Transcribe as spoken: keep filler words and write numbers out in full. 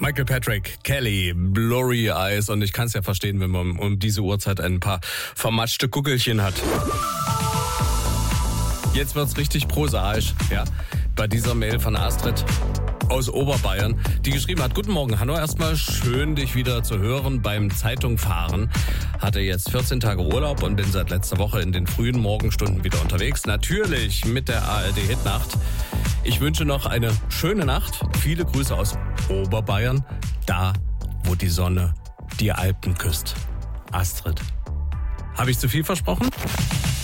Michael Patrick Kelly, Blurry Eyes. Und ich kann es ja verstehen, wenn man um diese Uhrzeit ein paar vermatschte Guckelchen hat. Jetzt wird's richtig prosaisch, ja, bei dieser Mail von Astrid aus Oberbayern, die geschrieben hat: Guten Morgen, Hanno, erstmal schön, dich wieder zu hören beim Zeitungfahren. Hatte jetzt vierzehn Tage Urlaub und bin seit letzter Woche in den frühen Morgenstunden wieder unterwegs. Natürlich mit der A R D Hitnacht. Ich wünsche noch eine schöne Nacht. Viele Grüße aus Oberbayern, da, wo die Sonne die Alpen küsst. Astrid. Habe ich zu viel versprochen?